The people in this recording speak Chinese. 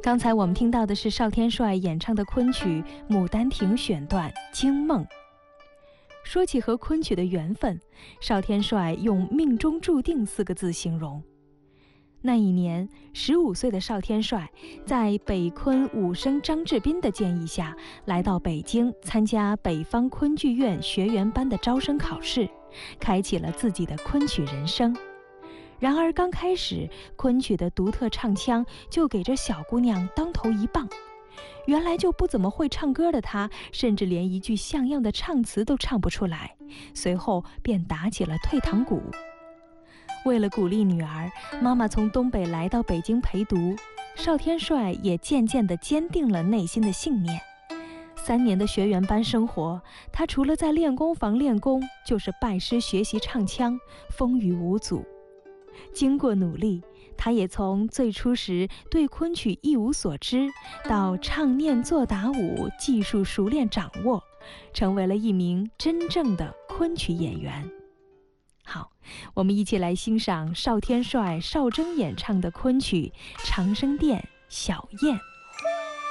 刚才我们听到的是邵天帅演唱的昆曲《牡丹亭》选段《惊梦》。说起和昆曲的缘分，邵天帅用命中注定4个字形容。那一年，15岁的邵天帅在北昆武生张志斌的建议下，来到北京参加北方昆剧院学员班的招生考试，开启了自己的昆曲人生。然而刚开始，昆曲的独特唱腔就给这小姑娘当头一棒。原来就不怎么会唱歌的她，甚至连一句像样的唱词都唱不出来，随后便打起了退堂鼓。为了鼓励女儿，妈妈从东北来到北京陪读，邵天帅也渐渐地坚定了内心的信念。3年的学员班生活，他除了在练功房练功，就是拜师学习唱腔，风雨无阻。经过努力，他也从最初时对昆曲一无所知，到唱念做打舞技术熟练掌握，成为了一名真正的昆曲演员。好，我们一起来欣赏邵天帅、邵征演唱的昆曲《长生殿·小燕》。